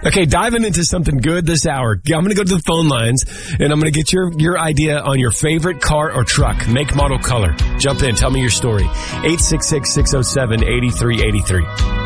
Okay, diving into something good this hour. I'm going to go to the phone lines, and I'm going to get your idea on your favorite car or truck, make, model, color. Jump in. Tell me your story. 866-607-8383.